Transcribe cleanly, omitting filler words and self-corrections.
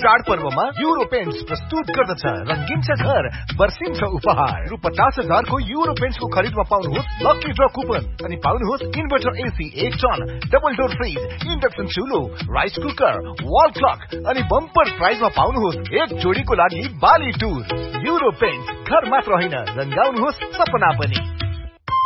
चाडपर्वमा euro paints प्रस्तुत गर्दछ रंगीन छ घर बर्सिन्छ उपहार रु 50,000 को युरो पेन्ट्सको खरिदमा पाउनुहोस् लकी ड्र कुपन अनि पाउनुहोस् inverter AC 1 ton double door fridge induction चुलो rice cooker wall clock अनि बम्पर प्राइजमा पाउनुहोस् एक जोडीको लागि बाली टुर युरो पेन्ट्स घर मात्र होइन रंगाउनुहोस् सपना पनि